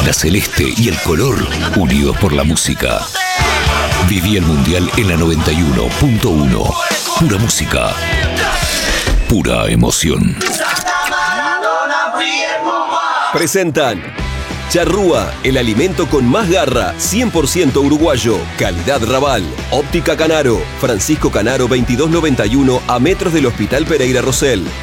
la celeste y el color unidos por la música. Viví el Mundial en la 91.1. Pura música. Pura emoción. Presentan Charrúa, el alimento con más garra, 100% uruguayo, calidad Raval, Óptica Canaro, Francisco Canaro 2291 a metros del Hospital Pereira Rosell.